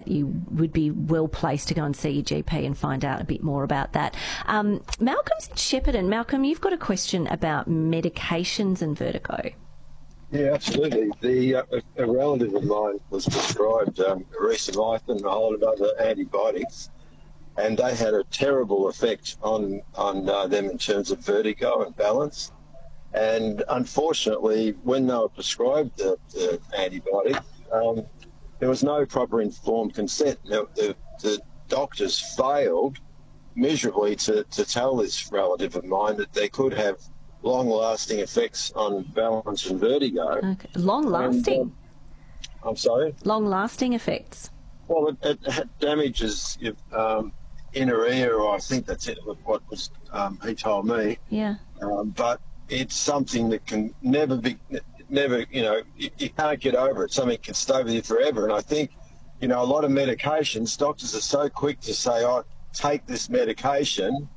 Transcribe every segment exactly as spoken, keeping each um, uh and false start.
you would be well placed to go and see your G P and find out a bit more about that. Um, Malcolm's in Shepparton. Malcolm, you've got a question about medications and vertigo. Yeah, absolutely. The uh, a relative of mine was prescribed um, erythromycin and a whole lot of other antibiotics, and they had a terrible effect on on uh, them in terms of vertigo and balance. And unfortunately, when they were prescribed the, the antibiotic, um, there was no proper informed consent. The, the, the doctors failed miserably to, to tell this relative of mine that they could have long-lasting effects on balance and vertigo. Okay. Long-lasting? Um, I'm sorry? Long-lasting effects? Well, it, it damages your um, inner ear, or I think that's it, what was um, he told me. Yeah. Um, but it's something that can never be, never, you know, you, you can't get over it. Something can stay with you forever. And I think, you know, a lot of medications, doctors are so quick to say, oh, take this medication,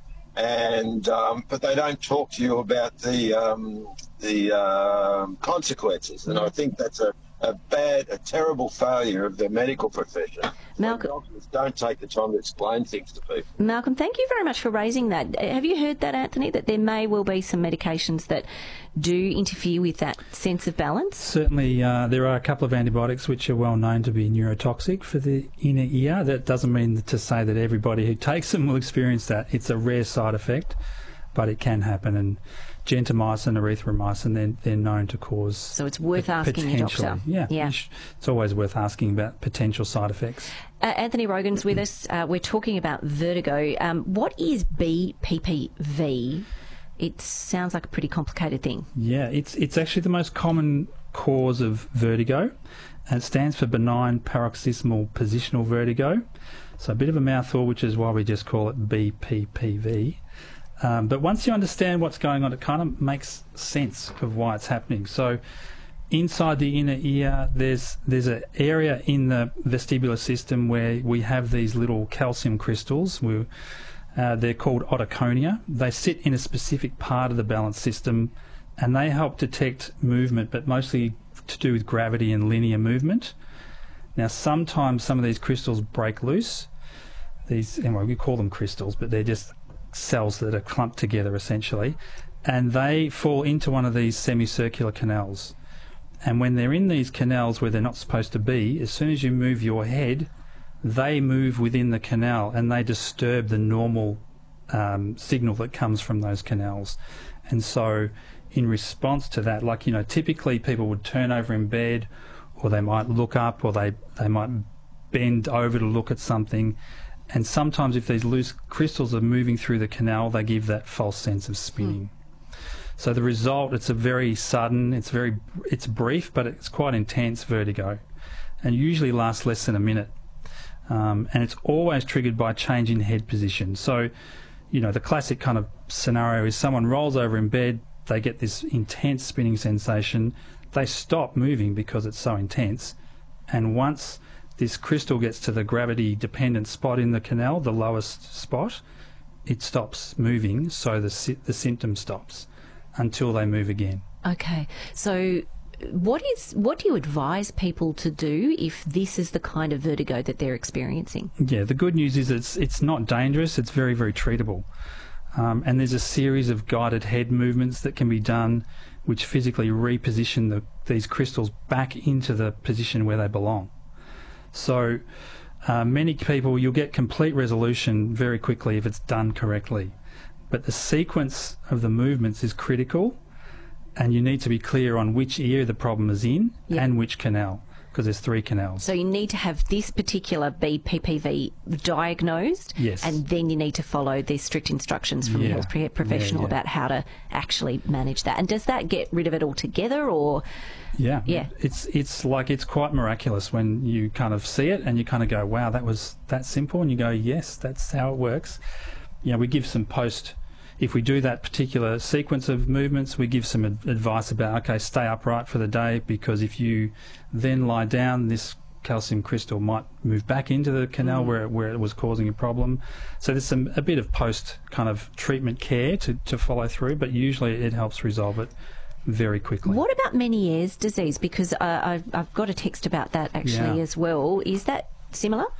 and um, but they don't talk to you about the um, the um, consequences. And I think that's a, a bad, a terrible failure of the medical profession. Malcolm, doctors don't take the time to explain things to people. Malcolm, thank you very much for raising that. Have you heard that, Anthony, that there may well be some medications that do interfere with that sense of balance? Certainly, uh, there are a couple of antibiotics which are well known to be neurotoxic for the inner ear. That doesn't mean to say that everybody who takes them will experience that. It's a rare side effect, but it can happen. And gentamicin, erythromycin, they're, they're known to cause... So it's worth asking your doctor. Yeah, yeah. It's always worth asking about potential side effects. Uh, Anthony Rogan's with us. Uh, we're talking about vertigo. Um, what is B P P V? It sounds like a pretty complicated thing. Yeah, it's it's actually the most common cause of vertigo, and it stands for benign paroxysmal positional vertigo. So a bit of a mouthful, which is why we just call it B P P V. Um, but once you understand what's going on, it kind of makes sense of why it's happening. So inside the inner ear, there's there's an area in the vestibular system where we have these little calcium crystals. We, uh, they're called otoconia. They sit in a specific part of the balance system, and they help detect movement, but mostly to do with gravity and linear movement. Now, sometimes some of these crystals break loose. These, anyway, we call them crystals, but they're just cells that are clumped together essentially, and they fall into one of these semicircular canals. And when they're in these canals where they're not supposed to be, as soon as you move your head, they move within the canal and they disturb the normal um, signal that comes from those canals. And so in response to that, like, you know, typically people would turn over in bed, or they might look up, or they, they might bend over to look at something. And sometimes if these loose crystals are moving through the canal, they give that false sense of spinning. Hmm. So the result, it's a very sudden, it's very, it's brief, but it's quite intense vertigo, and usually lasts less than a minute. Um, and it's always triggered by change in head position. So, you know, the classic kind of scenario is someone rolls over in bed, they get this intense spinning sensation, they stop moving because it's so intense, and once this crystal gets to the gravity-dependent spot in the canal, the lowest spot, it stops moving, so the sy the symptom stops until they move again. Okay, so what is what do you advise people to do if this is the kind of vertigo that they're experiencing? Yeah, the good news is it's it's not dangerous. It's very, very treatable, um, and there's a series of guided head movements that can be done, which physically reposition the, these crystals back into the position where they belong. So uh, many people, you'll get complete resolution very quickly if it's done correctly. But the sequence of the movements is critical, and you need to be clear on which ear the problem is in, yep, and which canal, because there's three canals. So you need to have this particular B P P V diagnosed, yes, and then you need to follow the strict instructions from yeah. a health professional yeah, yeah. about how to actually manage that. And does that get rid of it altogether, or...? Yeah, yeah. It's it's like it's quite miraculous when you kind of see it and you kind of go, wow, that was that simple, and you go, yes, that's how it works. You know, we give some post, if we do that particular sequence of movements, we give some ad advice about, okay, stay upright for the day, because if you then lie down, this calcium crystal might move back into the canal mm. where, where it was causing a problem. So there's some a bit of post kind of treatment care to, to follow through, but usually it helps resolve it very quickly. What about Meniere's disease? Because uh, I've, I've got a text about that actually yeah. as well. Is that similar?